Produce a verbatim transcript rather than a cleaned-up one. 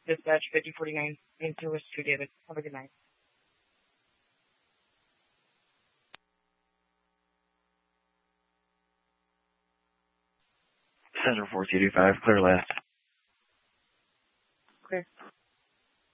Dispatch fifty forty-nine into West two David. Have a good night. Center four two two five, clear last. Clear.